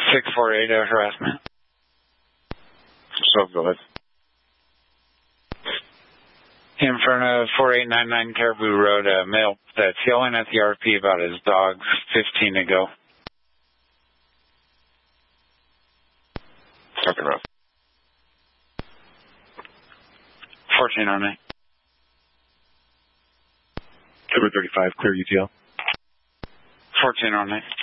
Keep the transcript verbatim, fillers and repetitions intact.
six four eight, uh, harassment. So go ahead. In front of four eight nine nine Caribou Road, a male that's yelling at the R P about his dogs fifteen ago. Talking about. fourteen oh nine. Cooper thirty-five, clear U T L. fourteen oh nine.